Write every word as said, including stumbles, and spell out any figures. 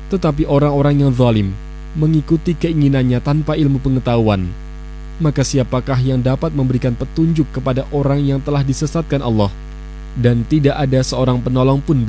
Tetapi orang-orang yang zalim mengikuti keinginannya tanpa ilmu pengetahuan. Maka siapakah yang dapat memberikan petunjuk kepada orang yang telah disesatkan Allah? Dan tidak ada seorang penolong pun